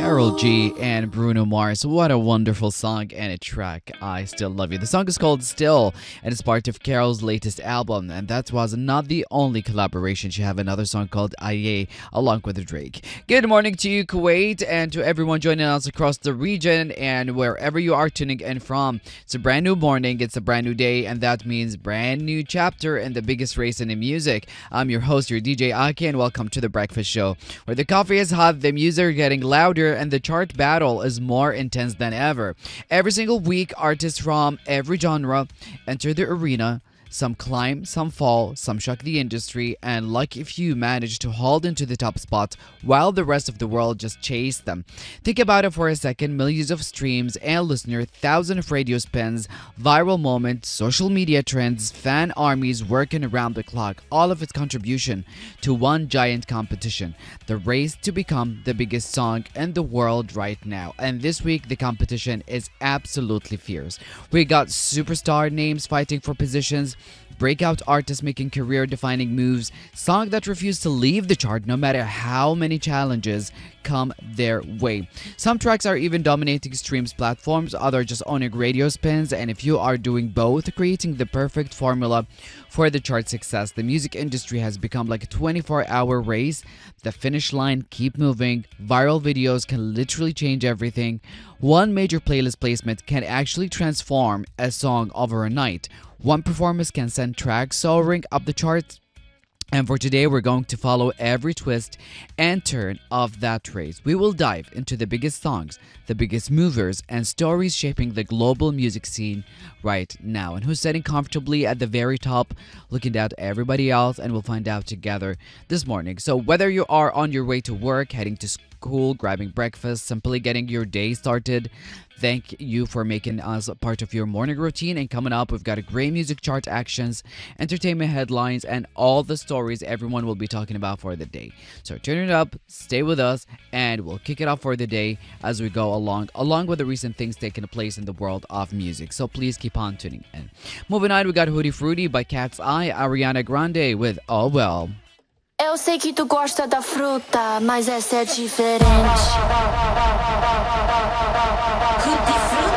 Karol G and Bruno Mars. What a wonderful song and a track. I Still Love You. The song is called Still and it's part of Carol's latest album. And that was not the only collaboration. She have another song called Aye along with Drake. Good morning to you, Kuwait, and to everyone joining us across the region and wherever you are tuning in from. It's a brand new morning. It's a brand new day, and that means brand new chapter in the biggest race in the music. I'm your host, your DJ Aki, and welcome to The Breakfast Show, where the coffee is hot, the music are getting louder, and the chart battle is more intense than ever. Every single week, artists from every genre enter the arena. Some climb, some fall, some shock the industry, and lucky few manage to hold into the top spot while the rest of the world just chase them. Think about it for a second. Millions of streams and listeners, thousands of radio spins, viral moments, social media trends, fan armies working around the clock, all of its contribution to one giant competition, the race to become the biggest song in the world right now. And this week, the competition is absolutely fierce. We got superstar names fighting for positions, breakout artists making career-defining moves, songs that refuse to leave the chart no matter how many challenges come their way. Some tracks are even dominating streams platforms, others just owning radio spins, and if you are doing both, creating the perfect formula for the chart success. The music industry has become like a 24-hour race. The finish line keep moving. Viral videos can literally change everything. One major playlist placement can actually transform a song overnight. One performance can send tracks soaring up the charts. And for today, we're going to follow every twist and turn of that race. We will dive into the biggest songs, the biggest movers, and stories shaping the global music scene right now. And who's sitting comfortably at the very top, looking at everybody else, and we'll find out together this morning. So whether you are on your way to work, heading to school, grabbing breakfast, simply getting your day started, thank you for making us a part of your morning routine. And coming up, we've got a great music chart actions, entertainment headlines, and all the stories everyone will be talking about for the day. So turn it up, stay with us, and we'll kick it off for the day as we go along with the recent things taking place in the world of music. So please keep on tuning in. Moving on, we got Hootie Fruity by Cat's Eye, Ariana Grande with Oh Well. Eu sei que tu gosta da fruta, mas essa é diferente. Frutti, frutti.